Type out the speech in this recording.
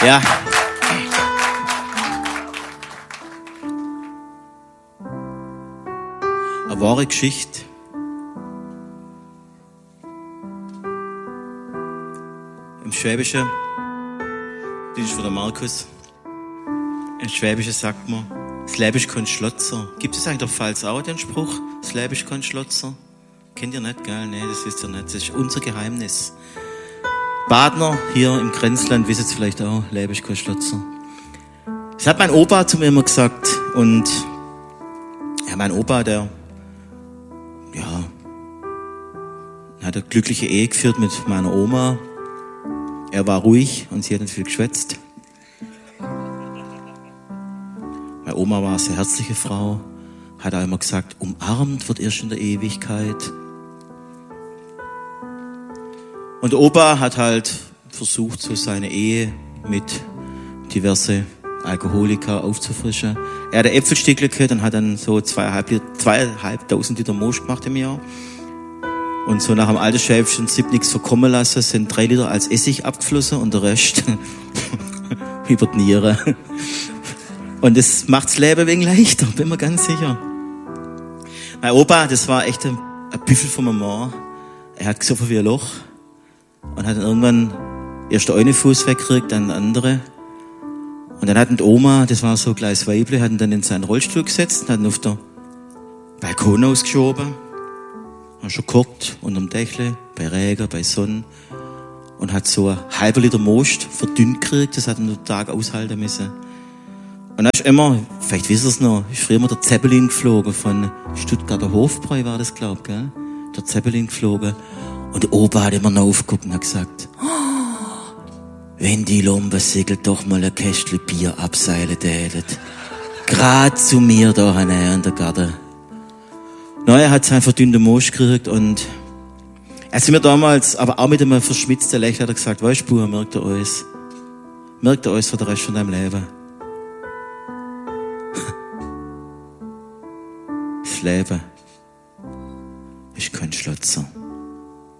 Ja. Eine wahre Geschichte. Im Schwäbischen, das ist von der Markus. Im Schwäbischen sagt man, das Leben ist kein Schlotzer. Gibt es eigentlich auf Pfalz auch den Spruch, das Leben ist kein Schlotzer? Kennt ihr nicht, gell? Nee, das wisst ihr nicht. Das ist unser Geheimnis. Badner hier im Grenzland wissen es vielleicht auch, Leben ist kein Schlotzer. Das hat mein Opa zu mir immer gesagt. Und ja, mein Opa, der hat eine glückliche Ehe geführt mit meiner Oma. Er war ruhig und sie hat nicht viel geschwätzt. Meine Oma war eine sehr herzliche Frau, hat auch immer gesagt, umarmt wird erst in der Ewigkeit. Und der Opa hat halt versucht, so seine Ehe mit diverse Alkoholiker aufzufrischen. Er hat ein Äpfelstückchen gehört und hat dann so 2.500 Liter Most gemacht im Jahr. Und so nach dem Altersschwäbischen Prinzip nichts verkommen lassen, sind 3 Liter als Essig abgeflossen und der Rest über die Niere. Und das macht das Leben ein wenig leichter, bin mir ganz sicher. Mein Opa, das war echt ein Büffel von meinem Mann. Er hat gesoffen wie ein Loch und hat dann irgendwann erst den einen Fuß weggekriegt, dann den anderen. Und dann hat die Oma, das war so ein kleines Weible, hat ihn dann in seinen Rollstuhl gesetzt und hat ihn auf den Balkon ausgeschoben. Hat schon geguckt, unterm Dächle, bei Regen, bei Sonne. Und hat so ein halber Liter Most verdünnt gekriegt, das hat er den Tag aushalten müssen. Und dann ist immer, vielleicht wisst ihr es noch, ist früher immer der Zeppelin geflogen, von Stuttgarter Hofbräu war das, glaub, gell? Der Zeppelin geflogen. Und der Opa hat immer noch aufgeguckt und hat gesagt, wenn die Lombensegel doch mal ein Kästchen Bier abseilen tätet. Grad zu mir da in der Garten. Er hat seinen verdünnten Most gekriegt und er hat mir damals, aber auch mit einem verschmitzten Lächeln, hat er gesagt, weißt du, Bub, merkt ihr alles für den Rest von deinem Leben. Das Leben ist kein Schlotzer.